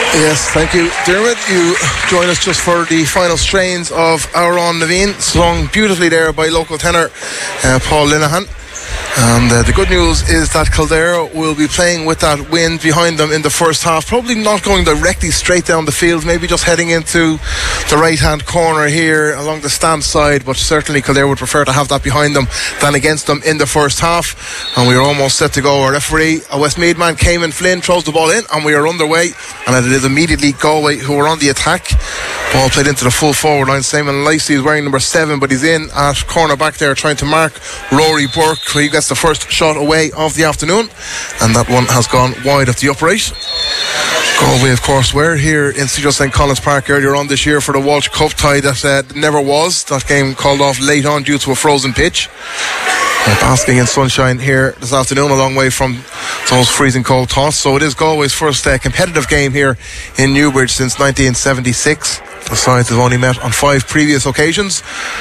Yes, thank you, Dermot. You join us just for the final strains of Our Own Naveen, sung beautifully there by local tenor Paul Linehan. And the good news is that Kildare will be playing with that wind behind them in the first half, probably not going directly straight down the field, maybe just heading into the right hand corner here along the stand side, but certainly Kildare would prefer to have that behind them than against them in the first half. And we are almost set to go. Our referee, a Westmeath man, Cayman Flynn, throws the ball in and we are underway, and it is immediately Galway who are on the attack. Ball played into the full forward line. Simon Lacey is wearing number 7, but he's in at corner back there trying to mark Rory Burke. He gets the first shot away of the afternoon, and that one has gone wide of the upright. Galway, of course, were here in Cedar St. Collins Park earlier on this year for the Walsh Cup tie that never was. That game called off late on due to a frozen pitch. Basking in sunshine here this afternoon, a long way from those freezing cold toss. So it is Galway's first competitive game here in Newbridge since 1976. The sides have only met on 5 previous occasions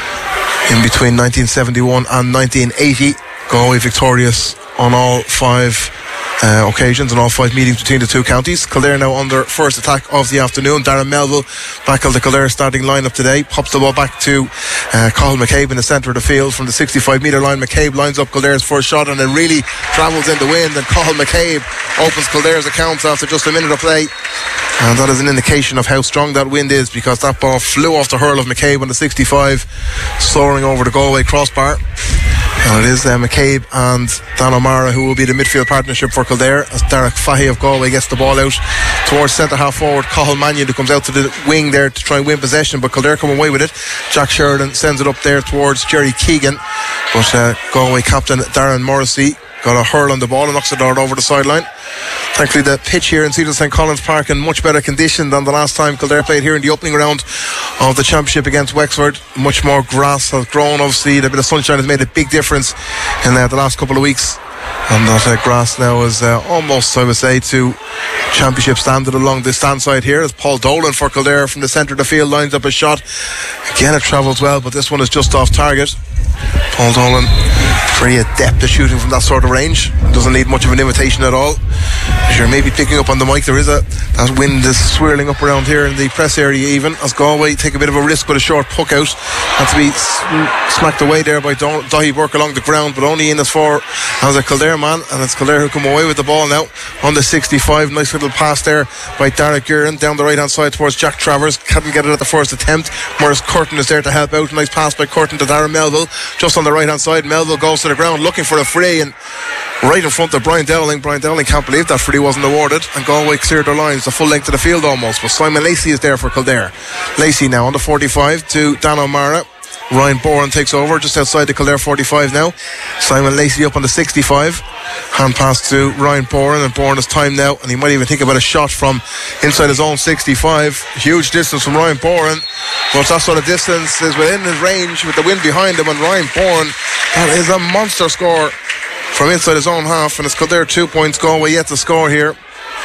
in between 1971 and 1980. Galway victorious on all 5 occasions and all 5 meetings between the two counties. Kildare now under first attack of the afternoon. Darren Melville back of the Kildare starting lineup today, pops the ball back to Cathal McCabe in the centre of the field from the 65 metre line. McCabe lines up Kildare's first shot and it really travels in the wind, and Cathal McCabe opens Kildare's accounts after just a minute of play, and that is an indication of how strong that wind is, because that ball flew off the hurl of McCabe on the 65, soaring over the Galway crossbar. And it is McCabe and Dan O'Mara who will be the midfield partnership for Kildare, as Derek Fahy of Galway gets the ball out towards centre half forward Cathal Mannion, who comes out to the wing there to try and win possession, but Kildare come away with it. Jack Sheridan sends it up there towards Jerry Keegan, but Galway captain Darren Morrissey got a hurl on the ball and knocks it out over the sideline. Thankfully the pitch here in Cedar St. Collins Park in much better condition than the last time Kildare played here in the opening round of the championship against Wexford. Much more grass has grown, obviously the bit of sunshine has made a big difference in the last couple of weeks, and that grass now is almost, I would say, to championship standard along the stand side here, as Paul Dolan for Kildare from the centre of the field lines up a shot. Again, it travels well, but this one is just off target. Paul Dolan pretty adept at shooting from that sort of range, doesn't need much of an invitation at all. As you're maybe picking up on the mic, there is that wind is swirling up around here in the press area, even as Galway take a bit of a risk with a short puck out, and to be smacked away there by Dahi Burke along the ground, but only in as far as a Kildare man, and it's Kildare who come away with the ball now on the 65. Nice little pass there by Derek Guerin down the right hand side towards Jack Travers, couldn't get it at the first attempt, whereas Curtin is there to help out. Nice pass by Curtin to Darren Melville just on the right hand side. Melville goes to the ground looking for a free, and right in front of Brian Dowling can't believe that free wasn't awarded, and Galway cleared their lines the full length of the field almost. But Simon Lacey is there for Kildare. Lacey now on the 45 to Dan O'Mara. Ryan Boran takes over just outside the Kildare 45 now. Simon Lacey up on the 65. Hand pass to Ryan Boran, and Boran has time now, and he might even think about a shot from inside his own 65. Huge distance from Ryan Boran, but that sort of distance is within his range with the wind behind him. And Ryan Boran, that is a monster score from inside his own half, and it's Kildare 2 points, Galway yet to score here.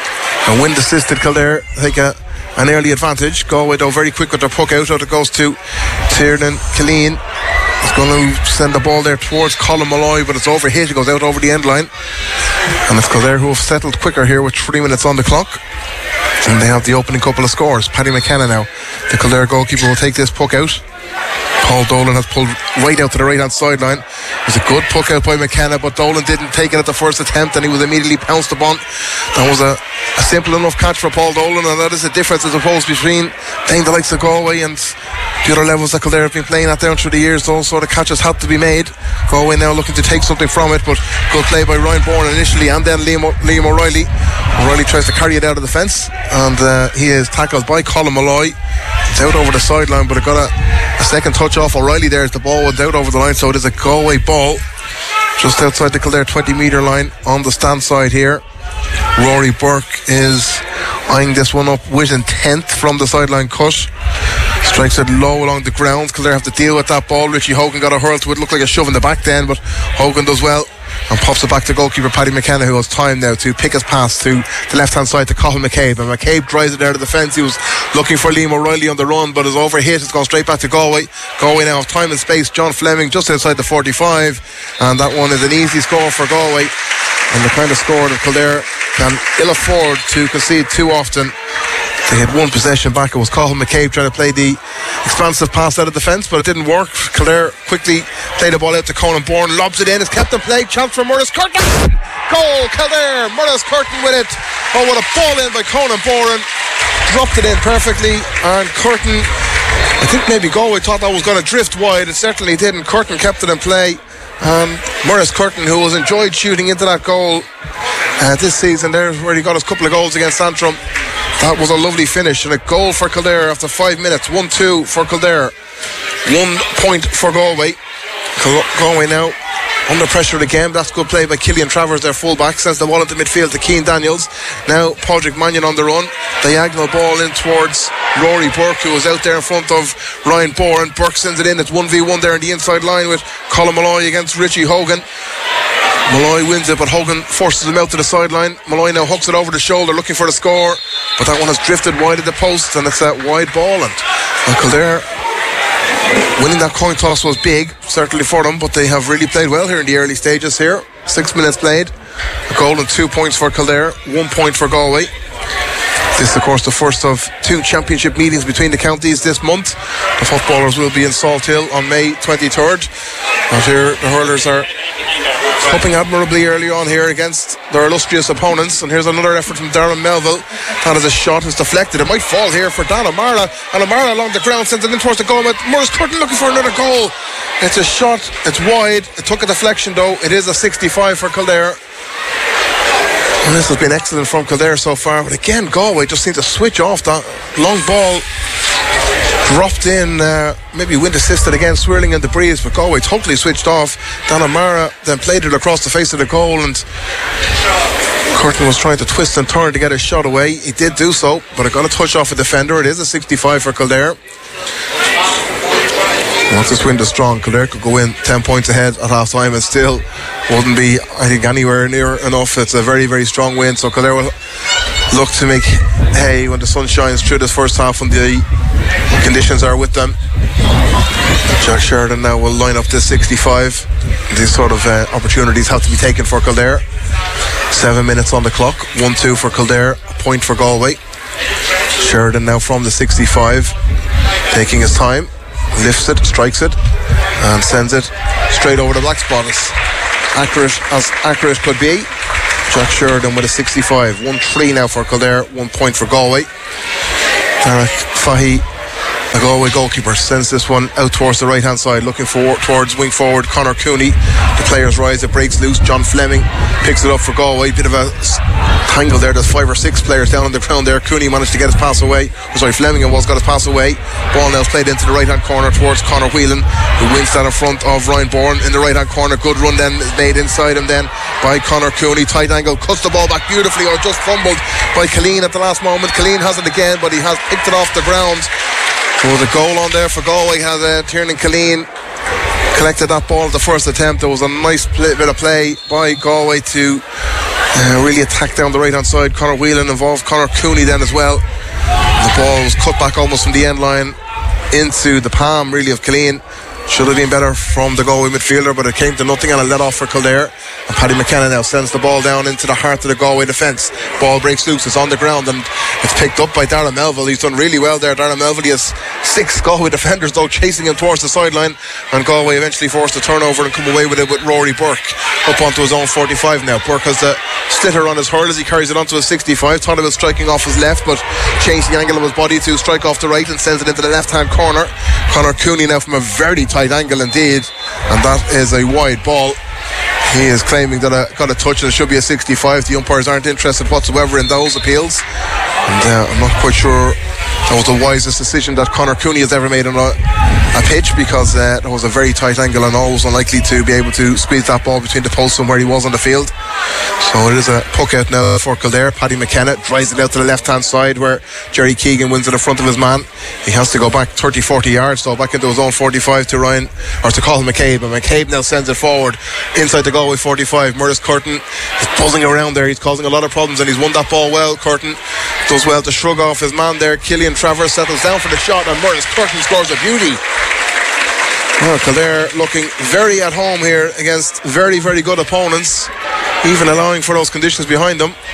And wind assisted Kildare take an early advantage. Galway though very quick with their puck out it goes to Tiernan Killeen. He's going to send the ball there towards Colin Malloy, but it's overhit. It goes out over the end line, and it's Kildare who have settled quicker here with 3 minutes on the clock, and they have the opening couple of scores. Paddy McKenna now, the Kildare goalkeeper, will take this puck out. Paul Dolan has pulled right out to the right hand sideline. It was a good puck out by McKenna, but Dolan didn't take it at the first attempt, and he was immediately pounced upon. That was a simple enough catch for Paul Dolan, and that is the difference, I suppose, between playing the likes of Galway and the other levels that Kildare have been playing at down through the years. Those sort of catches had to be made. Galway now looking to take something from it, but good play by Ryan Bourne initially, and then Liam O'Reilly. O'Reilly tries to carry it out of the fence, and he is tackled by Colin Malloy. It's out over the sideline, but it got a second touch off O'Reilly there as the ball went out over the line, so it is a Galway ball just outside the Kildare 20 metre line on the stand side here. Rory Burke is eyeing this one up with intent from the sideline cut. Strikes it low along the ground. Kildare have to deal with that ball. Richie Hogan got a hurl to it. Looked like a shove in the back then, but Hogan does well and pops it back to goalkeeper Paddy McKenna, who has time now to pick his pass to the left hand side to Cathal McCabe, and McCabe drives it out of the fence. He was looking for Liam O'Reilly on the run, but is overhit. It's gone straight back to Galway. Galway now have time and space. John Fleming just outside the 45, and that one is an easy score for Galway, and the kind of score that Kildare can ill afford to concede too often. They had one possession back. It was Cathal McCabe trying to play the expansive pass out of defence, but it didn't work. Kildare quickly played the ball out to Conan Bourne, lobs it in, it's kept in play, chance for Murdoch Curtin. Goal, Kildare, Murdoch Curtin with it. Oh, what a ball in by Conan Bourne. Dropped it in perfectly, and Curtin, I think maybe Galway thought that was going to drift wide. It certainly didn't. Curtin kept it in play. Murdoch Curtin, who has enjoyed shooting into that goal this season, there where he got his couple of goals against Antrim. That was a lovely finish, and a goal for Kildare after 5 minutes. 1-2 for Kildare, 1 point for Galway. Galway now under pressure again. That's good play by Killian Travers, their fullback. Sends the ball into midfield to Cian Daniels. Now Padraig Mannion on the run. Diagonal ball in towards Rory Burke, who was out there in front of Ryan Bourne. Burke sends it in. It's 1v1 there on the inside line with Colin Malloy against Richie Hogan. Malloy wins it, but Hogan forces him out to the sideline. Malloy now hooks it over the shoulder looking for the score, but that one has drifted wide of the post, and it's that wide ball. And Kildare winning that coin toss was big, certainly for them, but they have really played well here in the early stages here. 6 minutes played, a goal and 2 points for Kildare, 1 point for Galway. This is, of course, the first of 2 championship meetings between the counties this month. The footballers will be in Salt Hill on May 23rd. And here the hurlers are coping admirably early on here against their illustrious opponents. And here's another effort from Darren Melville. That is a shot, is deflected. It might fall here for Dan O'Mara, and O'Mara along the ground sends it in towards the goal. Murdoch Curtin looking for another goal. It's a shot, it's wide. It took a deflection though. It is a 65 for Kildare. And this has been excellent from Kildare so far, but again Galway just seemed to switch off. That long ball dropped in, maybe wind assisted again, swirling in the breeze, but Galway totally switched off. Dan O'Mara then played it across the face of the goal, and Curtin was trying to twist and turn to get his shot away. He did do so, but it got a touch off a defender. It is a 65 for Kildare. Once this wind is strong, Kildare could go in 10 points ahead at half time and still wouldn't be, I think, anywhere near enough. It's a very, very strong wind, so Kildare will look to make hay when the sun shines through this first half and the conditions are with them. Jack Sheridan now will line up this 65. These sort of opportunities have to be taken for Kildare. 7 minutes on the clock, 1-2 for Kildare, a point for Galway. Sheridan now from the 65, taking his time, lifts it, strikes it, and sends it straight over the black spot. As accurate could be. Jack Sheridan with a 65. 1-3 now for Kildare, 1 point for Galway. Derek Fahy, the Galway goalkeeper, sends this one out towards the right hand side, looking towards wing forward Conor Cooney. The players rise, it breaks loose. John Fleming picks it up for Galway. Bit of a tangle there. There's 5 or 6 players down on the ground there. Cooney managed to get his pass away. Fleming got his pass away. Ball now played into the right hand corner towards Conor Whelan, who wins that in front of Ryan Bourne in the right hand corner. Good run then made inside him then by Conor Cooney. Tight angle, cuts the ball back beautifully, or just fumbled by Killeen at the last moment. Killeen has it again, but he has picked it off the ground. There was a goal on there for Galway. Has Tiernan Killeen collected that ball at the first attempt. There was a nice bit of play by Galway to really attack down the right hand side. Conor Whelan involved Conor Cooney then as well. The ball was cut back almost from the end line into the palm really of Killeen. Should have been better from the Galway midfielder, but it came to nothing and a let off for Kildare. And Paddy McKenna now sends the ball down into the heart of the Galway defence. Ball breaks loose, it's on the ground, and it's picked up by Darren Melville. He's done really well there. Darren Melville, he has 6 Galway defenders though chasing him towards the sideline, and Galway eventually forced a turnover and come away with it with Rory Burke up onto his own 45 now. Burke has the slitter on his hurl as he carries it onto his 65. Thought about striking off his left, but changed the angle of his body to strike off the right and sends it into the left hand corner. Conor Cooney now from a very tight angle indeed, and that is a wide ball. He is claiming that got a touch and it should be a 65. The umpires aren't interested whatsoever in those appeals, and I'm not quite sure that was the wisest decision that Conor Cooney has ever made on a pitch, because that was a very tight angle and always unlikely to be able to squeeze that ball between the posts and where he was on the field. So it is a puck out now for Kildare. Paddy McKenna drives it out to the left hand side where Jerry Keegan wins it in front of his man. He has to go back 30-40 yards, so back into his own 45 to Cathal McCabe, and McCabe now sends it forward inside the Galway 45. Murdoch Curtin is buzzing around there. He's causing a lot of problems and he's won that ball well. Curtin does well to shrug off his man there. Killian Travers settles down for the shot, and Murdoch Curtin scores a beauty. Well, Kildare looking very at home here against very, very good opponents, even allowing for those conditions behind them.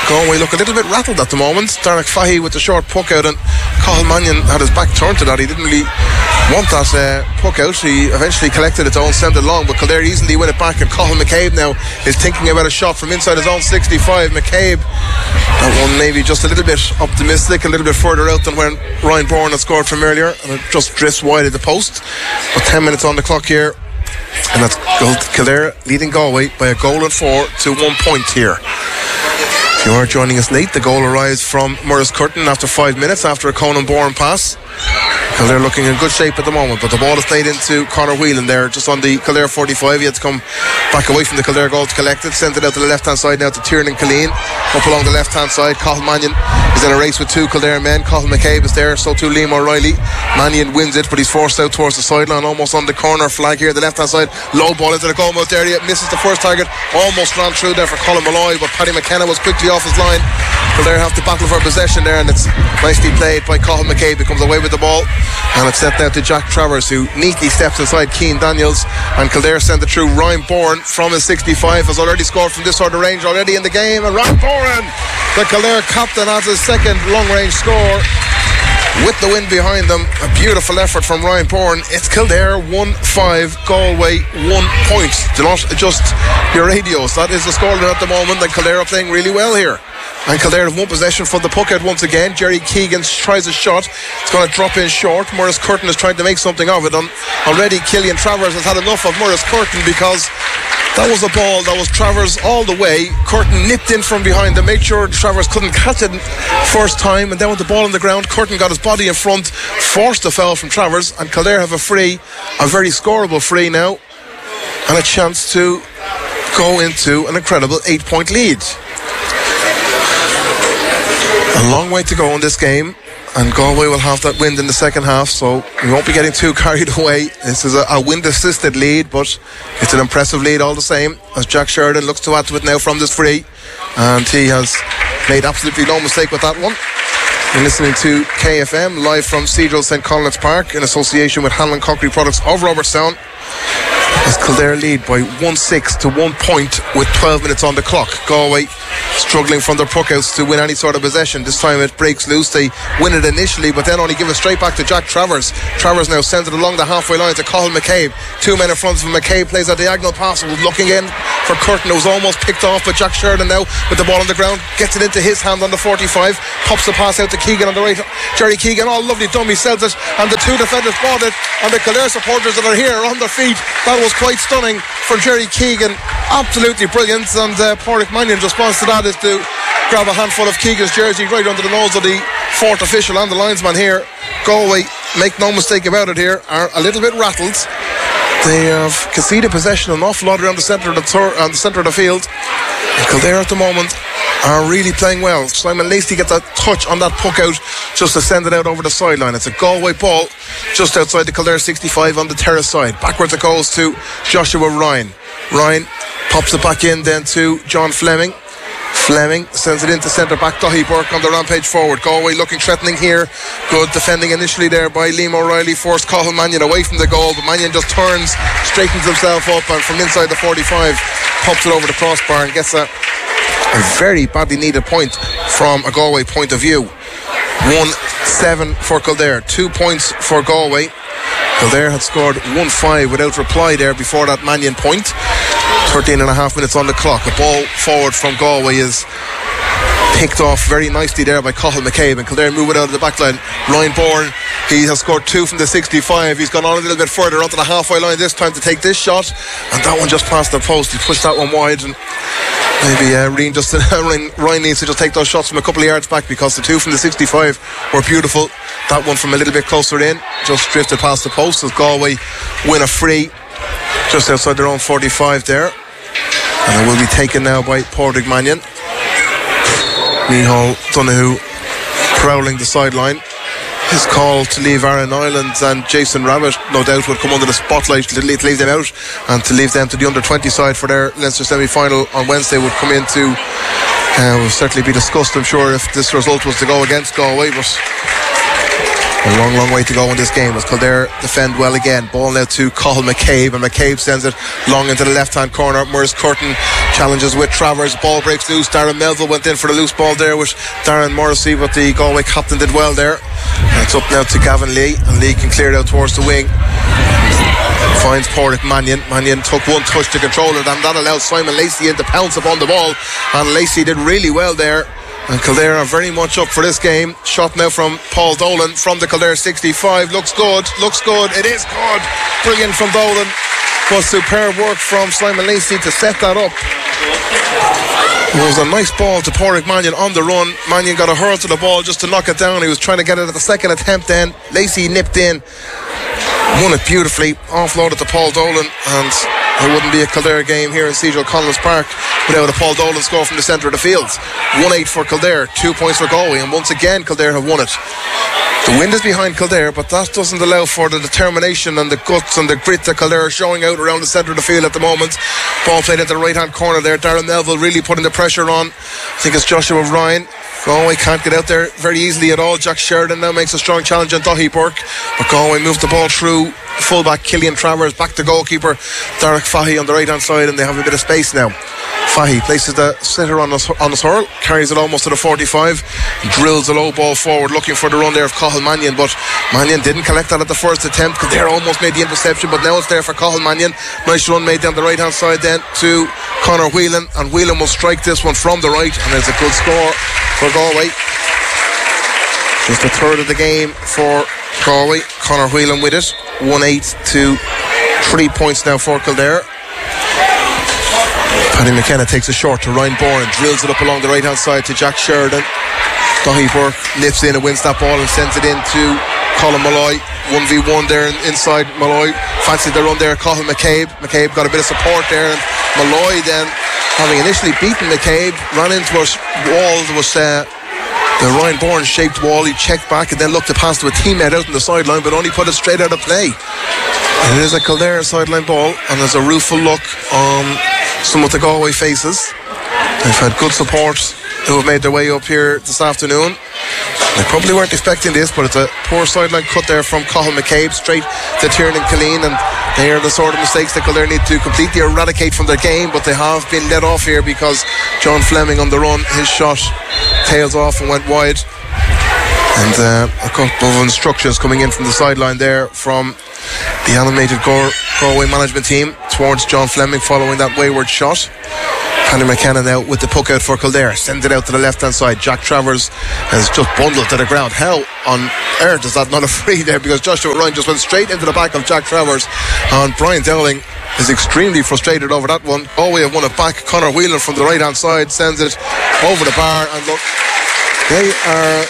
Galway look a little bit rattled at the moment. Derek Fahey with the short puck out, and Cathal Mannion had his back turned to that. He didn't really want that puck out. He eventually collected it own, sent it long, but Kildare easily win it back, and Cathal McCabe now is thinking about a shot from inside his own 65. McCabe, that one maybe just a little bit optimistic, a little bit further out than when Ryan Bourne had scored from earlier, and it just drifts wide of the post. But 10 minutes on the clock here, and that's Kildare leading Galway by a goal and 4 to 1 point here. If you are joining us late, the goal arrives from Morris Curtin after 5 minutes after a Conan Bourne pass. Kildare looking in good shape at the moment, but the ball is played into Conor Whelan there just on the Kildare 45. He had to come back away from the Kildare goal to collect it, sent it out to the left hand side now to Tiernan Killeen. Up along the left hand side, Cathal Mannion is in a race with two Kildare men. Cathal McCabe is there, so too Liam O'Reilly. Mannion wins it, but he's forced out towards the sideline, almost on the corner flag here, the left hand side. Low ball into the goal mouth area, misses the first target, almost ran through there for Colin Malloy, but Paddy McKenna was quickly off his line. Kildare have to battle for possession there, and it's nicely played by Cathal McCabe, who comes away with the ball, and it's set out to Jack Travers, who neatly steps inside Cian Daniels, and Kildare send it through. Ryan Bourne from his 65 has already scored from this sort of range already in the game, and Ryan Bourne, the Kildare captain, has his second long range score with the wind behind them. A beautiful effort from Ryan Bourne. It's Kildare 1-5, Galway 1 point. Do not adjust your radios. That is the scoreline at the moment, and Kildare are playing really well here. And Kildare have one possession for the puck out once again. Jerry Keegan tries a shot. It's going to drop in short. Morris Curtin is trying to make something of it. And already Killian Travers has had enough of Morris Curtin, because that was a ball that was Travers all the way. Curtin nipped in from behind to make sure Travers couldn't catch it first time, and then with the ball on the ground, Curtin got his body in front, forced a foul from Travers, and Kildare have a free, a very scoreable free now, and a chance to go into an incredible 8 point lead. A long way to go in this game, and Galway will have that wind in the second half, so we won't be getting too carried away. This is a wind assisted lead, but it's an impressive lead all the same, as Jack Sheridan looks to add to it now from this free, and he has made absolutely no mistake with that one. You're listening to KFM live from Cedral St. Colins Park in association with Hanlon Concrete Products of Robertstown, as Kildare lead by 1-6 to 1 point with 12 minutes on the clock. Galway struggling from their puckouts to win any sort of possession. This time it breaks loose. They win it initially, but then only give it straight back to Jack Travers. Travers now sends it along the halfway line to Cathal McCabe. 2 men in front of him. McCabe plays a diagonal pass, looking in for Curtin. It was almost picked off, but Jack Sheridan now with the ball on the ground gets it into his hand on the 45, pops the pass out to Keegan on the right. Jerry Keegan, all lovely dummy, sells it, and the two defenders bought it, and the Kildare supporters that are here are on their feet. That was quite stunning for Jerry Keegan, absolutely brilliant, and Pádraig Mannion's response to that is to grab a handful of Keegan's jersey right under the nose of the fourth official and the linesman here. Galway, make no mistake about it here, are a little bit rattled. They have conceded possession an awful lot around the centre of the field. And Kildare at the moment are really playing well. Simon Lacey gets a touch on that puck out just to send it out over the sideline. It's a Galway ball just outside the Kildare 65 on the terrace side. Backwards it goes to Joshua Ryan. Ryan pops it back in then to John Fleming. Fleming sends it into centre back Dahi Burke on the rampage forward. Galway looking threatening here. Good defending initially there by Liam O'Reilly, forced Cathal Mannion away from the goal, but Mannion just turns, straightens himself up, and from inside the 45 pops it over the crossbar and gets a very badly needed point from a Galway point of view. 1-7 for Kildare, 2 points for Galway. Kildare had scored 1-5 without reply there before that Mannion point. 13 and a half minutes on the clock. The ball forward from Galway is picked off very nicely there by Cathal McCabe, and Kildare move it out of the back line. Ryan Bourne, he has scored 2 from the 65. He's gone on a little bit further onto the halfway line this time to take this shot, and that one just passed the post. He pushed that one wide, and maybe Ryan needs to just take those shots from a couple of yards back, because the 2 from the 65 were beautiful. That one from a little bit closer in just drifted past the post, as Galway win a free just outside their own 45 there, and it will be taken now by Pádraig Mannion. Micheál Donoghue prowling the sideline. His call to leave Aaron Ireland and Jason Rabbit no doubt would come under the spotlight to leave them out, and to leave them to the under-20 side for their Leinster semi-final on Wednesday would come into will certainly be discussed, I'm sure, if this result was to go against Galway. But A long way to go in this game as Kildare defend well again. Ball now to Cathal McCabe, and McCabe sends it long into the left hand corner. Morris Curtin challenges with Travers. Ball breaks loose. Darren Melville went in for the loose ball there with Darren Morrissey, but the Galway captain did well there. And it's up now to Gavin Lee, and Lee can clear it out towards the wing. Finds Pádraig Mannion. Mannion took one touch to control it, and that allowed Simon Lacey in to pounce upon the ball, and Lacey did really well there. And Kildare are very much up for this game. Shot now from Paul Dolan from the Kildare 65. Looks good. It is good. Brilliant from Dolan. But superb work from Simon Lacey to set that up. It was a nice ball to Pádraig Mannion on the run. Mannion got a hurl to the ball just to knock it down. He was trying to get it at the second attempt then. Lacey nipped in, won it beautifully, offloaded to Paul Dolan, and it wouldn't be a Kildare game here in Cedar Collins Park without a Paul Dolan score from the centre of the field. 1-8 for Kildare, 2 points for Galway, and once again Kildare have won it. The wind is behind Kildare, but that doesn't allow for the determination and the guts and the grit that Kildare are showing out around the centre of the field at the moment. Ball played into the right hand corner there. Darren Melville really putting the pressure on. I think it's Joshua Ryan. Galway can't get out there very easily at all. Jack Sheridan now makes a strong challenge on Daithí Burke, but Galway moved the ball through. Fullback Killian Travers back to goalkeeper Derek Fahy on the right hand side, and they have a bit of space now. Fahy places the sitter on his hurl, carries it almost to the 45, drills a low ball forward looking for the run there of Cathal Mannion, but Mannion didn't collect that at the first attempt. Kildare almost made the interception, but now it's there for Cathal Mannion. Nice run made down the right hand side then to Conor Whelan, and Whelan will strike this one from the right, and it's a good score for Galway. Just a third of the game for Galway. Conor Whelan with it. 1-8 to 3 points now for Kildare. Paddy McKenna takes a short to Ryan Bourne, drills it up along the right hand side to Jack Sheridan. Daithí Burke lifts in and wins that ball and sends it in to Colin Malloy. 1v1 there inside. Malloy fancied the run there. Cathal McCabe got a bit of support there, and Malloy then, having initially beaten McCabe, ran into a wall that was the Ryan Bourne shaped wall. He checked back and then looked to pass to a teammate out on the sideline, but only put it straight out of play. And it is a Kildare sideline ball, and there's a rueful look on some of the Galway faces. They've had good support who have made their way up here this afternoon. They probably weren't expecting this, but it's a poor sideline cut there from Cathal McCabe straight to Tiernan Killeen, and they are the sort of mistakes that Kildare need to completely eradicate from their game, but they have been let off here because John Fleming on the run, his shot tails off and went wide. And a couple of instructions coming in from the sideline there from the animated Galway management team towards John Fleming following that wayward shot. Paddy McKenna now with the puck out for Kildare, sends it out to the left hand side. Jack Travers has just bundled to the ground. How on earth is that not a free there, because Joshua Ryan just went straight into the back of Jack Travers, and Brian Dowling is extremely frustrated over that one. Galway have won it back. Conor Whelan from the right hand side sends it over the bar, and look, they are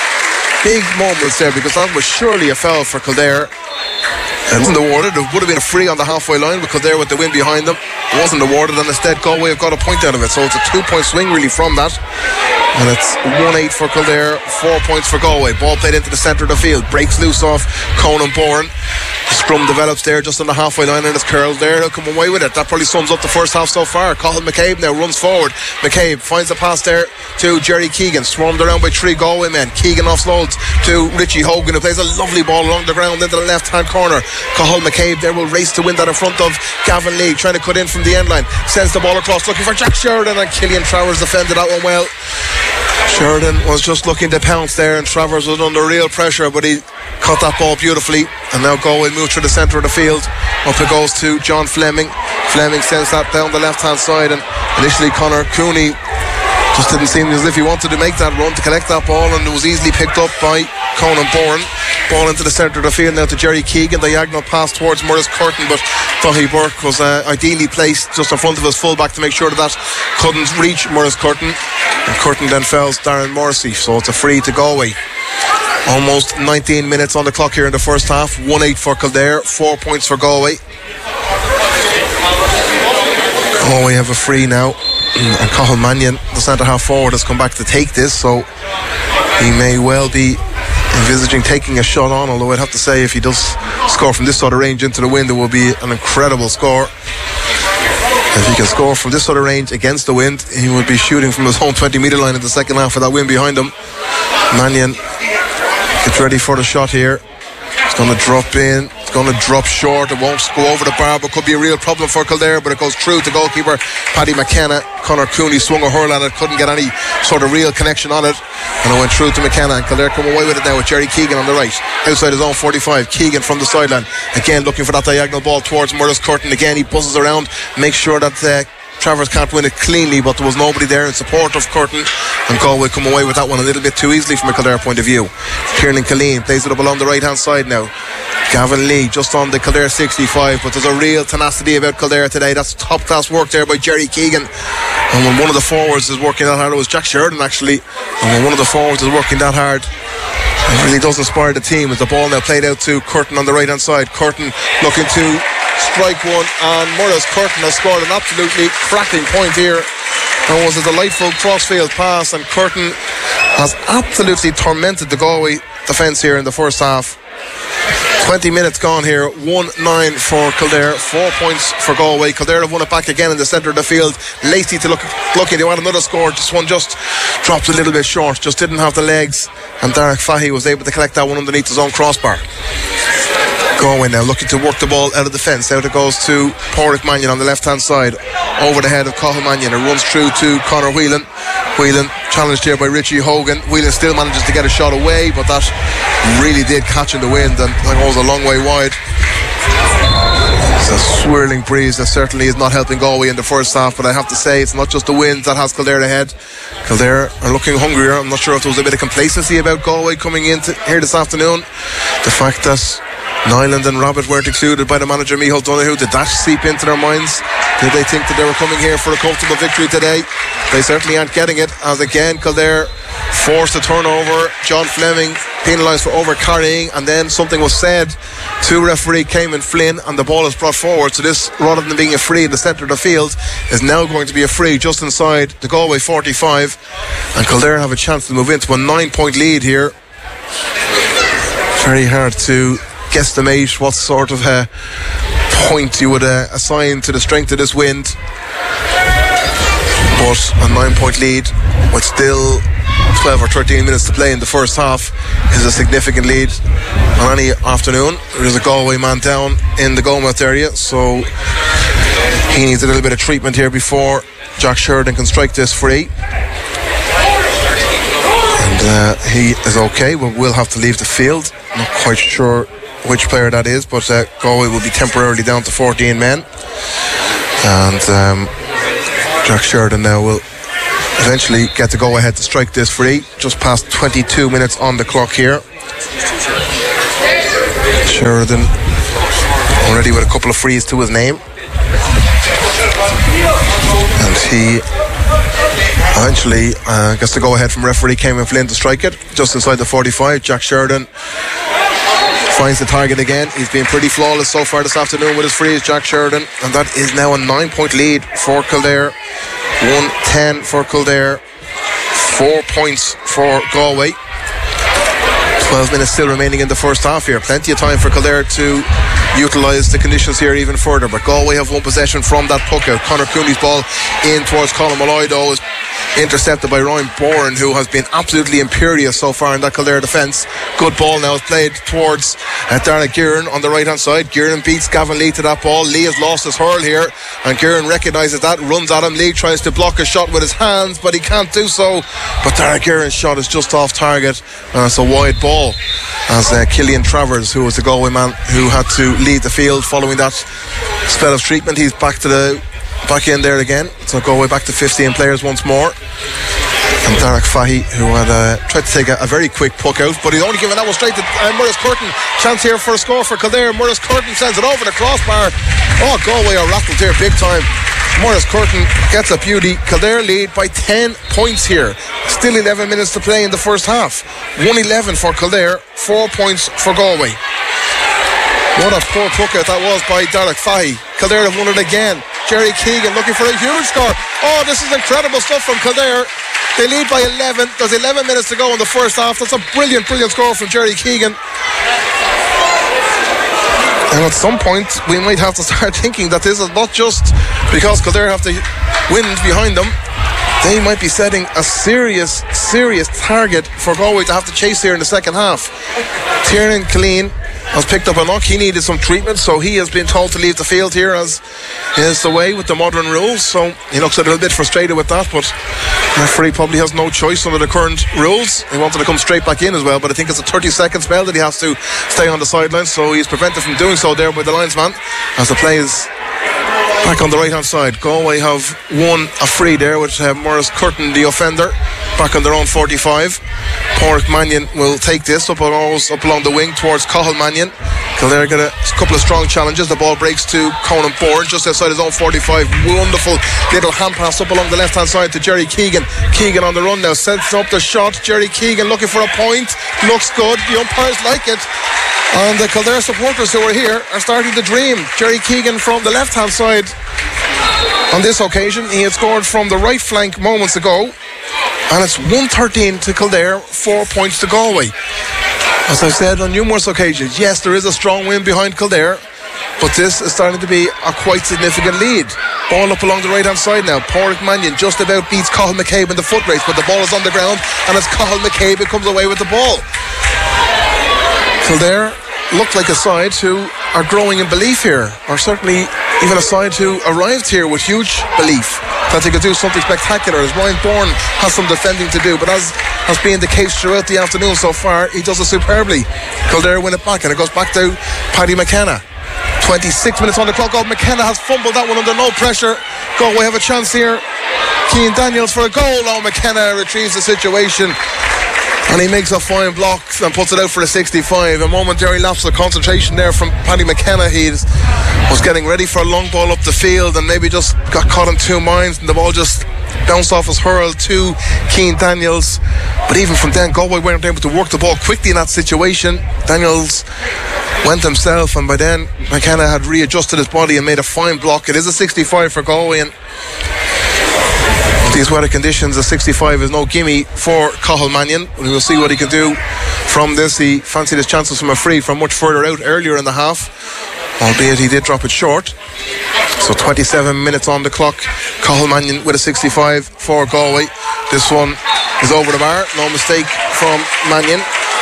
big moments there, because that was surely a foul for Kildare. It wasn't awarded. It would have been a free on the halfway line with Kildare with the wind behind them. It wasn't awarded, and instead Galway have got a point out of it, so it's a 2 point swing really from that, and it's 1-8 for Kildare, 4 points for Galway. Ball played into the centre of the field, breaks loose off Conan Bourne. The scrum develops there just on the halfway line, and it's curled there. He'll come away with it. That probably sums up the first half so far. Cathal McCabe now runs forward. McCabe finds the pass there to Jerry Keegan, swarmed around by 3 Galway men. Keegan offloads to Richie Hogan, who plays a lovely ball along the ground into the left hand corner. Cathal McCabe there will race to win that in front of Gavin Lee, trying to cut in from the end line. Sends the ball across looking for Jack Sheridan, and Killian Travers defended that one well. Sheridan was just looking to pounce there, and Travers was under real pressure, but he caught that ball beautifully. And now Galway move through the centre of the field. Up it goes to John Fleming. Fleming sends that down the left hand side, and initially Conor Cooney just didn't seem as if he wanted to make that run to collect that ball, and it was easily picked up by Conan Bourne. Ball into the centre of the field now to Jerry Keegan. Diagonal pass towards Morris Curtin, but Daithí Burke was ideally placed just in front of his fullback to make sure that couldn't reach Morris Curtin, and Curtin then fouls Darren Morrissey, so it's a free to Galway. Almost 19 minutes on the clock here in the first half. 1-8 for Kildare, 4 points for Galway. Galway have a free now, and Cathal Mannion, the centre half forward, has come back to take this, so he may well be envisaging taking a shot on, although I'd have to say if he does score from this sort of range into the wind, it will be an incredible score. If he can score from this sort of range against the wind, he would be shooting from his own 20 metre line in the second half with that wind behind him. Mannion Gets ready for the shot here. It's going to drop in. It's going to drop short. It won't go over the bar, but could be a real problem for Kildare. But it goes through to goalkeeper Paddy McKenna. Conor Cooney swung a hurl at it. Couldn't get any sort of real connection on it. And it went through to McKenna. And Kildare come away with it now with Jerry Keegan on the right. Outside his own 45. Keegan from the sideline. Again looking for that diagonal ball towards Murdoch Curtin. Again he buzzes around. Makes sure that Travers can't win it cleanly, but there was nobody there in support of Curtin, and Galway come away with that one a little bit too easily from a Kildare point of view. Kieran Killeen plays it up along the right hand side now. Gavin Lee just on the Kildare 65, but there's a real tenacity about Kildare today. That's top class work there by Jerry Keegan. And when one of the forwards is working that hard, it was Jack Sheridan actually, and when one of the forwards is working that hard, it really does inspire the team. As the ball now played out to Curtin on the right hand side. Curtin looking to strike one, and Murdoch Curtin has scored an absolutely cracking point here. And it was a delightful crossfield pass, and Curtin has absolutely tormented the Galway defence here in the first half. 20 minutes gone here, 1-9 for Kildare, 4 points for Galway. Kildare have won it back again in the centre of the field. Lacey to look lucky, they want another score. This one just dropped a little bit short, just didn't have the legs, and Derek Fahy was able to collect that one underneath his own crossbar. Galway now looking to work the ball out of the fence. Out it goes to Pádraig Mannion on the left hand side, over the head of Cathal Mannion. It runs through to Conor Whelan. Whelan challenged here by Richie Hogan. Whelan still manages to get a shot away, but that really did catch in the wind and goes a long way wide. It's a swirling breeze that certainly is not helping Galway in the first half, but I have to say it's not just the wind that has Kildare ahead. Kildare are looking hungrier. I'm not sure if there was a bit of complacency about Galway coming in here this afternoon. The fact that Nyland and Robert weren't excluded by the manager Micheál Donoghue, did that seep into their minds? Did they think that they were coming here for a comfortable victory today? They certainly aren't getting it, as again Kildare forced a turnover. John Fleming penalised for over-carrying, and then something was said to referee Cayman Flynn, and the ball is brought forward. So this, rather than being a free in the centre of the field, is now going to be a free just inside the Galway 45, and Kildare have a chance to move into a 9-point lead here. Very hard to guesstimate what sort of point you would assign to the strength of this wind, but a 9-point lead with still 12 or 13 minutes to play in the first half is a significant lead on any afternoon. There's a Galway man down in the goalmouth area, so he needs a little bit of treatment here before Jack Sheridan can strike this free, and he is okay, but will have to leave the field. Not quite sure which player that is, but Galway will be temporarily down to 14 men, and Jack Sheridan now will eventually get to go ahead to strike this free. Just past 22 minutes on the clock here. Sheridan already with a couple of frees to his name, and he eventually gets to go ahead from referee Cayman Flynn to strike it just inside the 45. Jack Sheridan finds the target again. He's been pretty flawless so far this afternoon with his frees, Jack Sheridan, and that is now a 9-point lead for Kildare. 1-10 for Kildare, 4 points for Galway. 12 minutes still remaining in the first half here. Plenty of time for Kildare to utilise the conditions here even further, but Galway have one possession from that puck out. Conor Cooney's ball in towards Colin Malloy, though, is intercepted by Ryan Bourne, who has been absolutely imperious so far in that Kildare defence. Good ball now is played towards Darragh Gearan on the right hand side. Gearan beats Gavin Lee to that ball. Lee has lost his hurl here, and Gearan recognises that, runs at him. Lee tries to block a shot with his hands, but he can't do so. But Darragh Gearan's shot is just off target, and it's a wide ball, as Killian Travers, who was the Galway man who had to leave the field following that spell of treatment, he's back in there again. So Galway back to 15 players once more. And Derek Fahy, who had tried to take a very quick puck out, but he's only given that one straight to Murdoch Curtin. Chance here for a score for Kildare. Murdoch Curtin sends it over the crossbar. Oh, Galway are rattled here big time. Murdoch Curtin gets a beauty. Kildare lead by 10 points here. Still 11 minutes to play in the first half. 1-11 for Kildare, 4 points for Galway. What a poor puck out that was by Derek Fahy. Kildare have won it again. Jerry Keegan looking for a huge score. Oh, this is incredible stuff from Kildare. They lead by 11. There's 11 minutes to go in the first half. That's a brilliant score from Jerry Keegan. And at some point we might have to start thinking that this is not just because Kildare have the wind behind them. they might be setting a serious target for Galway to have to chase here in the second half. Tiernan Killeen has picked up a knock. He needed some treatment, so he has been told to leave the field here, as is the way with the modern rules. So he looks a little bit frustrated with that, but the referee probably has no choice under the current rules. He wanted to come straight back in as well, but I think it's a 30-second spell that he has to stay on the sideline, so he's prevented from doing so there by the linesman as the play is back on the right hand side. Galway have won a free there with Morris Curtin, the offender, back on their own 45. Pádraig Mannion will take this up along the wing towards Cathal Mannion. Kildare get a couple of strong challenges. The ball breaks to Conan Bourne just outside his own 45. Wonderful little hand pass up along the left hand side to Jerry Keegan. Keegan on the run now, sets up the shot. Jerry Keegan looking for a point. Looks good. The umpires like it. And the Kildare supporters who are here are starting to dream. Jerry Keegan from the left hand side. On this occasion, he had scored from the right flank moments ago, and it's 1-13 to Kildare, 4 points to Galway. As I've said on numerous occasions, yes, there is a strong win behind Kildare, but this is starting to be a quite significant lead. Ball up along the right hand side now. Pádraig Mannion just about beats Cathal McCabe in the foot race, but the ball is on the ground, and it's Cathal McCabe who comes away with the ball. Kildare look like a side who are growing in belief here, or certainly even a side who arrived here with huge belief that they could do something spectacular, as Ryan Bourne has some defending to do, but as has been the case throughout the afternoon so far, he does it superbly. Kildare win it back, and it goes back to Paddy McKenna. 26 minutes on the clock. McKenna has fumbled that one under no pressure. Galway have a chance here. Cian Daniels for a goal. McKenna retrieves the situation, and he makes a fine block and puts it out for a 65. A momentary lapse of concentration there from Paddy McKenna. He was getting ready for a long ball up the field and maybe just got caught in two minds, and the ball just bounced off his hurl to Cian Daniels. But even from then, Galway weren't able to work the ball quickly in that situation. Daniels went himself, and by then McKenna had readjusted his body and made a fine block. It is a 65 for Galway, and these weather conditions, a 65 is no gimme for Cathal Mannion. We will see what he can do from this. He fancied his chances from a free from much further out earlier in the half, albeit he did drop it short. So 27 minutes on the clock. Cathal Mannion with a 65 for Galway. This one is over the bar. No mistake from Mannion.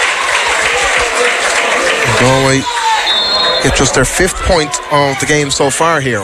Galway get just their 5th point of the game so far here.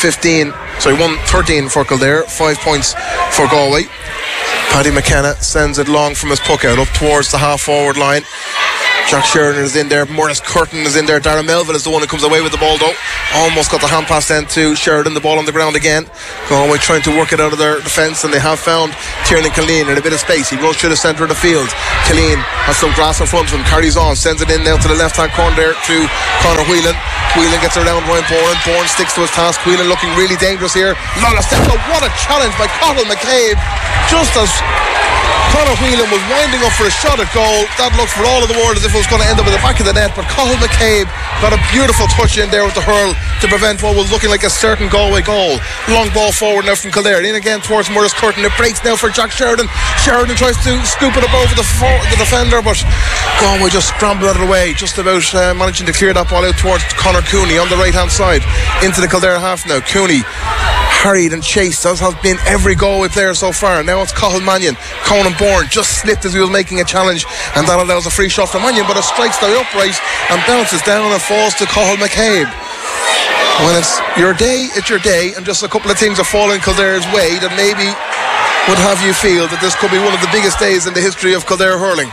1-13 for Kildare, 5 points for Galway. Paddy McKenna sends it long from his puck out up towards the half forward line. Jack Sheridan is in there. Morris Curtin is in there. Darren Melville is the one who comes away with the ball though. Almost got the hand pass then to Sheridan. The ball on the ground again. Galway trying to work it out of their defence, and they have found Tiernan Killeen in a bit of space. He runs through the centre of the field. Killeen has some grass in front of him, carries on, sends it in now to the left hand corner there to Conor Whelan. Whelan gets around Ryan Bourne. Bourne sticks to his task. Whelan looking really dangerous here. Lola Stepko, what a challenge by Cathal McCabe. Just as Conor Whelan was winding up for a shot at goal, that looked for all of the world as if it was going to end up in the back of the net, but Cathal McCabe got a beautiful touch in there with the hurl to prevent what was looking like a certain Galway goal. Long ball forward now from Kildare, in again towards Morris Curtin. It breaks now for Jack Sheridan. Sheridan tries to scoop it up over the defender, but Galway just scrambled out of the way, just about managing to clear that ball out towards Conor Cooney on the right hand side into the Kildare half now. Cooney harried and chased, as has been every Galway player so far. Now it's Cathal Mannion. Conan Bourne just slipped as he was making a challenge, and that allows a free shot from Mannion, but it strikes the upright and bounces down and falls to Cathal McCabe. When it's your day, it's your day, and just a couple of things are falling Kildare's way that maybe would have you feel that this could be one of the biggest days in the history of Kildare hurling.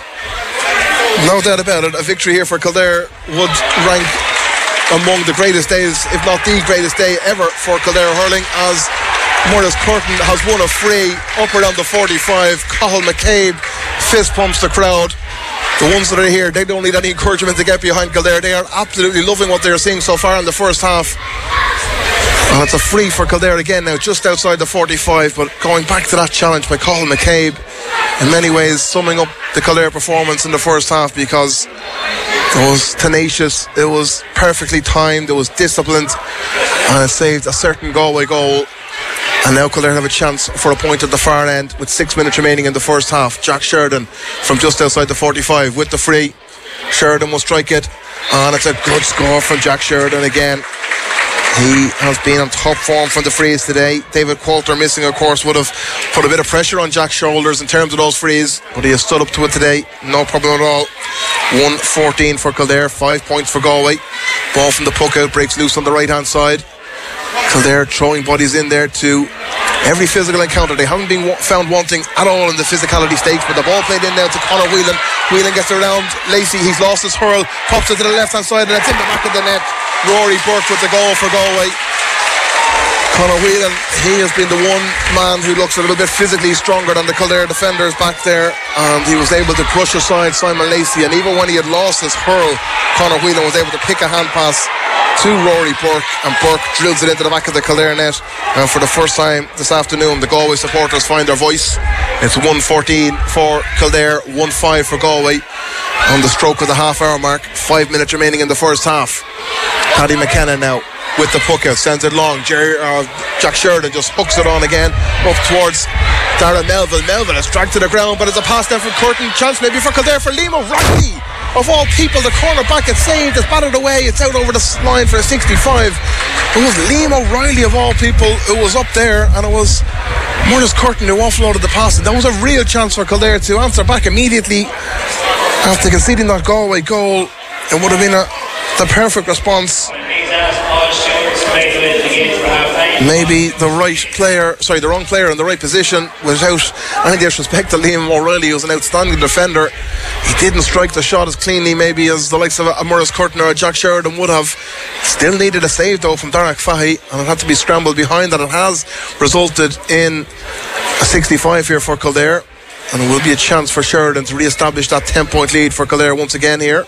No doubt about it, a victory here for Kildare would rank among the greatest days, if not the greatest day ever for Kildare hurling, as Morris Curtin has won a free up around the 45. Cathal McCabe fist pumps the crowd. The ones that are here, they don't need any encouragement to get behind Kildare. They are absolutely loving what they're seeing so far in the first half. And it's a free for Kildare again now, just outside the 45, but going back to that challenge by Cathal McCabe, in many ways summing up the Kildare performance in the first half, because it was tenacious, it was perfectly timed, it was disciplined, and it saved a certain Galway goal. And now Kildare have a chance for a point at the far end with 6 minutes remaining in the first half. Jack Sheridan from just outside the 45 with the free. Sheridan will strike it, and it's a good score from Jack Sheridan again. He has been on top form from the frees today. David Coulter missing, of course, would have put a bit of pressure on Jack's shoulders in terms of those frees, but he has stood up to it today, no problem at all. 1-14 for Kildare, 5 points for Galway. Ball from the puck out, breaks loose on the right hand side. Kildare throwing bodies in there to every physical encounter. They haven't been found wanting at all in the physicality stakes, but the ball played in now to Conor Whelan. Whelan gets around Lacey, he's lost his hurl, pops it to the left hand side, and it's in the back of the net. Rory Burke with the goal for Galway. Conor Whelan, he has been the one man who looks a little bit physically stronger than the Kildare defenders back there, and he was able to brush aside Simon Lacey, and even when he had lost his hurl, Conor Whelan was able to pick a hand pass to Rory Burke, and Burke drills it into the back of the Kildare net. And for the first time this afternoon, the Galway supporters find their voice. It's 1-14 for Kildare, 1-5 for Galway on the stroke of the half-hour mark. 5 minutes remaining in the first half. Paddy McKenna now with the puck out, sends it long. Jack Sheridan just hooks it on again up towards Darren Melville. Melville is dragged to the ground, but it's a pass down from Curtin. Chance maybe for Kildare for Liam O'Reilly. Of all people, the corner back, it's saved, it's batted away, it's out over the line for a 65. It was Liam O'Reilly of all people who was up there, and it was Murdoch Curtin who offloaded the pass, and that was a real chance for Kildare to answer back immediately after conceding that Galway goal. It would have been the perfect response. Maybe the wrong player in the right position, without any disrespect to Liam O'Reilly, who's an outstanding defender. He didn't strike the shot as cleanly maybe as the likes of a Murdoch Curtin or a Jack Sheridan would have. Still needed a save though from Darach Fahy, and it had to be scrambled behind that. It has resulted in a 65 here for Kildare, and it will be a chance for Sheridan to re-establish that 10-point lead for Kildare once again here.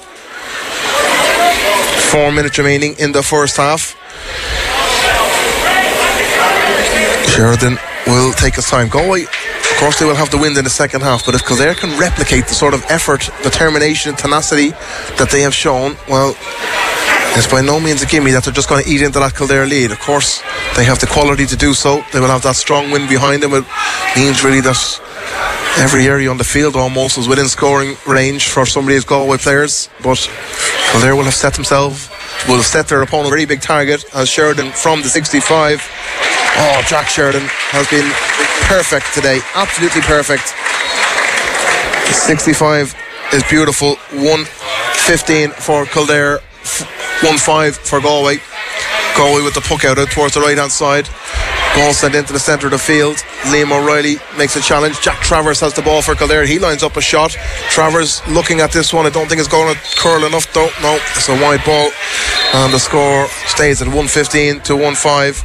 4 minutes remaining in the first half. Sheridan will take his time. Galway, of course, they will have the wind in the second half, but if Kildare can replicate the sort of effort, determination, tenacity that they have shown, well, it's by no means a gimme that they're just going to eat into that Kildare lead. Of course, they have the quality to do so. They will have that strong wind behind them. It means really that every area on the field almost is within scoring range for some of these Galway players, but Kildare will have set their opponent a very big target as Sheridan from the 65. Oh, Jack Sheridan has been perfect today, absolutely perfect. 65 is beautiful. 1-15 for Kildare, 1-5 for Galway. Galway with the puck out towards the right hand side. Ball sent into the centre of the field. Liam O'Reilly makes a challenge. Jack Travers has the ball for Kildare. He lines up a shot. Travers looking at this one. I don't think it's going to curl enough though. No, it's a wide ball, and the score stays at 1-15 to 1-5.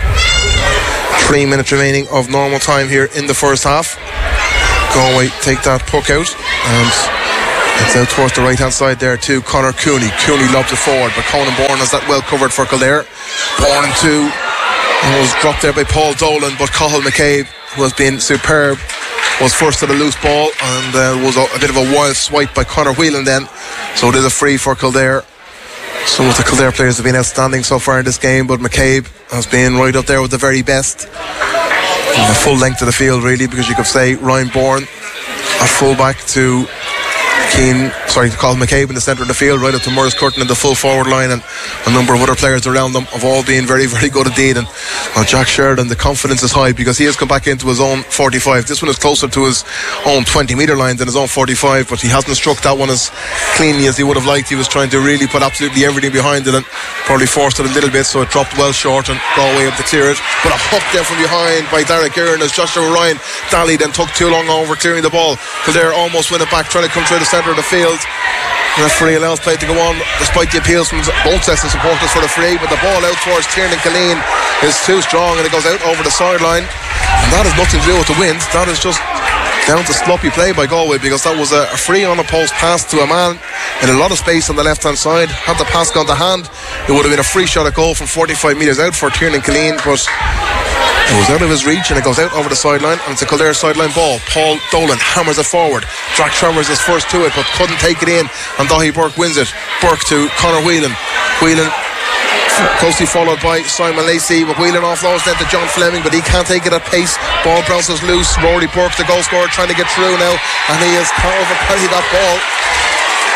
3 minutes remaining of normal time here in the first half. Galway take that puck out, and it's out towards the right hand side there to Conor Cooney. Cooney lobs it forward, but Conan Bourne has that well covered for Kildare. Bourne to was dropped there by Paul Dolan, but Cathal McCabe, who has been superb, was first to the loose ball, and was a bit of a wild swipe by Conor Whelan then, so it is a free for Kildare. Some of the Kildare players have been outstanding so far in this game, but McCabe has been right up there with the very best in the full length of the field really, because you could say Ryan Bourne at fullback to Cathal McCabe in the centre of the field, right up to Murdoch Curtin in the full forward line, and a number of other players around them have all been very, very good indeed. And Jack Sheridan, the confidence is high because he has come back into his own 45. This one is closer to his own 20 metre line than his own 45, but he hasn't struck that one as cleanly as he would have liked. He was trying to really put absolutely everything behind it and probably forced it a little bit, so it dropped well short and Galway able to clear it. But a hook there from behind by Derek Earn as Joshua Ryan dallied and took too long over clearing the ball. Kildare almost win it back, trying to come through the centre of the field. The referee allows play to go on despite the appeals from both sets of supporters for the free, but the ball out towards Tiernan Killeen is too strong and it goes out over the sideline, and that has nothing to do with the wind. That is just down to sloppy play by Galway, because that was a free on a post pass to a man in a lot of space on the left hand side. Had the pass gone to hand, it would have been a free shot at goal from 45 metres out for Tiernan Killeen, but it was out of his reach and it goes out over the sideline, and it's a Kildare sideline ball. Paul Dolan hammers it forward. Jack Travers is first to it but couldn't take it in, and Dahi Burke wins it. Burke to Conor Whelan. Whelan closely followed by Simon Lacey, but Whelan offloads then to John Fleming, but he can't take it at pace. Ball bounces loose. Rory Burke, the goal scorer, trying to get through now, and he has overcarried that ball.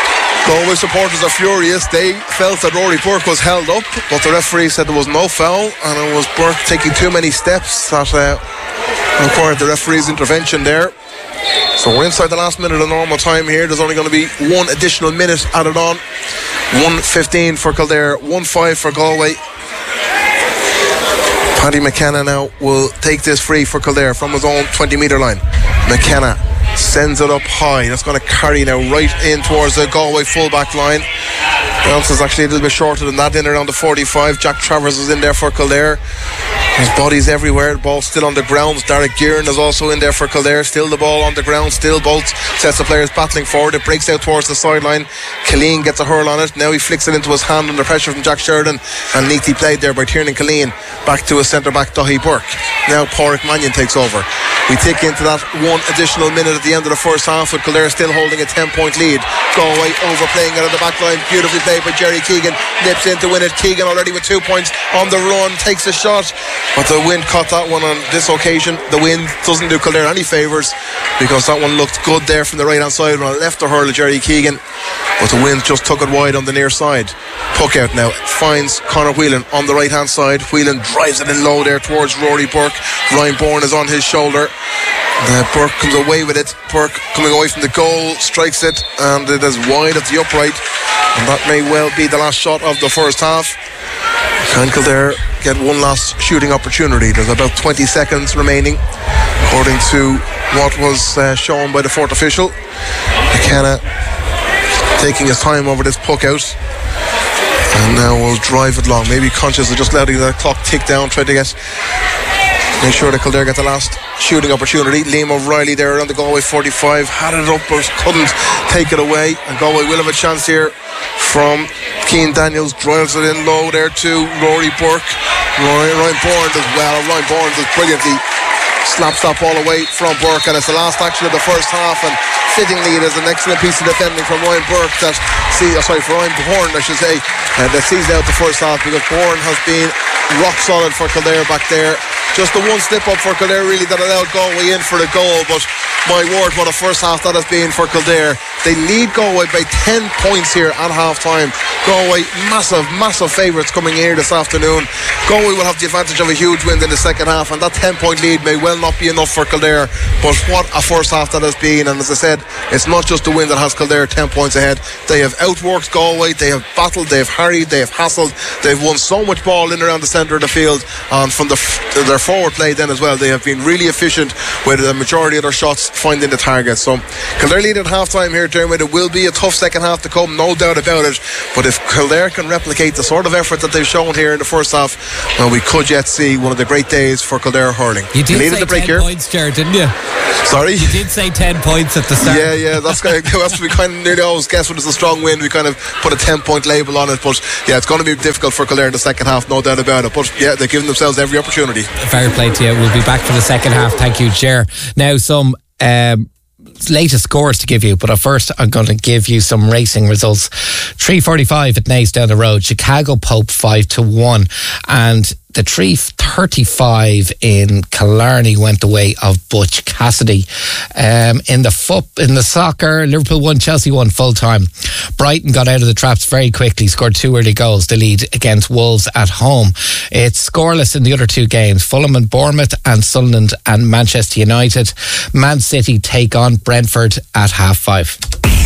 Galway supporters are furious. They felt that Rory Burke was held up, but the referee said there was no foul, and it was Burke taking too many steps that required the referee's intervention there. So we're inside the last minute of normal time here. There's only going to be one additional minute added on. 1:15 for Kildare, 1:5 for Galway. Paddy McKenna now will take this free for Kildare from his own 20-metre line. McKenna sends it up high. That's going to carry now right in towards the Galway full-back line. Bounces actually a little bit shorter than that, in around the 45. Jack Travers is in there for Kildare. His body's everywhere. The ball still on the ground. Derek Gearan is also in there for Kildare. Still the ball on the ground. Still both sets of players battling forward. It breaks out towards the sideline. Killeen gets a hurl on it. Now he flicks it into his hand under pressure from Jack Sheridan, and neatly played there by Tiernan Killeen. Back to his centre-back, Daithí Burke. Now Pádraig Mannion takes over. We tick into that one additional minute at the end of the first half, with Kildare still holding a 10-point lead. Galway overplaying it on the back line. Beautifully played by Jerry Keegan. Nips in to win it. Keegan already with 2 points on the run. Takes a shot, but the wind caught that one on this occasion. The wind doesn't do Kildare any favours, because that one looked good there from the right hand side when I left the hurl of Jerry Keegan, but the wind just took it wide on the near side. Puck out now finds Conor Whelan on the right hand side. Whelan drives it in low there towards Rory Burke. Ryan Bourne is on his shoulder. Burke comes away with it. Burke coming away from the goal, strikes it, and it is wide of the upright, and that may well be the last shot of the first half. Can Kildare get one last shooting opportunity? There's about 20 seconds remaining, according to what was shown by the fourth official. McKenna taking his time over this puck out, and now we'll drive it long. Maybe conscious of just letting the clock tick down, trying to make sure that Kildare get the last shooting opportunity. Liam O'Reilly there around the Galway 45 had it up but couldn't take it away, and Galway will have a chance here from Cian Daniels. Drives it in low there to Rory Burke. Ryan Bourne does well. Ryan Bourne does brilliantly. Slaps that ball away from Burke, and it's the last action of the first half, and fittingly it is an excellent piece of defending from Ryan Burke for Ryan Bourne I should say, that sees out the first half, because Bourne has been rock solid for Kildare back there. Just the one slip up for Kildare really that allowed Galway in for the goal, but my word, what a first half that has been for Kildare. They lead Galway by 10 points here at half time. Galway massive favourites coming here this afternoon. Galway will have the advantage of a huge win in the second half, and that 10-point lead may well not be enough for Kildare, but what a first half that has been. And as I said, it's not just the win that has Kildare 10 points ahead. They have outworked Galway, they have battled, they have harried, they have hassled, they've won so much ball in around the centre of the field, and from their forward play then as well, they have been really efficient with the majority of their shots finding the target. So Kildare lead at half time here, Dermot. It will be a tough second half to come, no doubt about it, but if Kildare can replicate the sort of effort that they've shown here in the first half, well, we could yet see one of the great days for Kildare hurling. You did say 10 points, Jared, didn't you? Sorry? You did say 10 points at the start. Yeah, that's we kind of nearly always guess when it's a strong win, we kind of put a 10-point label on it, but yeah, it's going to be difficult for Kildare in the second half, no doubt about it, but yeah, they're giving themselves every opportunity. Fair play to you. We'll be back for the second half. Thank you, Ger. Now some latest scores to give you, but first I'm going to give you some racing results. 3:45 at Naas down the road. Chicago Pope 5-1, and the 3:35 in Killarney went the way of Butch Cassidy. In the soccer, Liverpool won, Chelsea won full time. Brighton got out of the traps very quickly, scored 2 early goals. They lead against Wolves at home. It's scoreless in the other 2 games. Fulham and Bournemouth, and Sunderland and Manchester United. Man City take on Brentford at 5:30.